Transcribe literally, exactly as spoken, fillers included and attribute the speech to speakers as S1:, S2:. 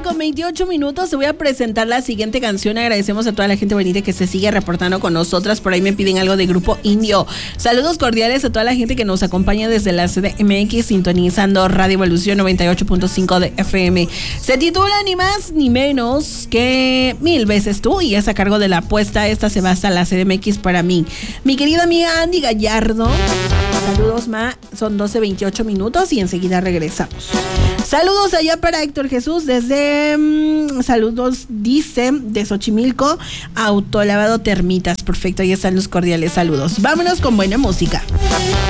S1: con veintiocho minutos. Te voy a presentar la siguiente canción. Agradecemos a toda la gente bonita que se sigue reportando con nosotras. Por ahí me piden algo de Grupo Indio. Saludos cordiales a toda la gente que nos acompaña desde la C D M X, sintonizando Radio Evolución noventa y ocho punto cinco de F M. Se titula ni más ni menos que Mil veces tú, y es a cargo de la apuesta. Esta se basa en la C D M X para mí. Mi querida amiga Andy Gallardo. Saludos, ma. Son doce veintiocho minutos y enseguida regresamos. Saludos allá para Héctor Jesús desde mmm, saludos, dice, de Xochimilco, autolavado Termitas. Perfecto, ahí están los cordiales saludos. Vámonos con buena música.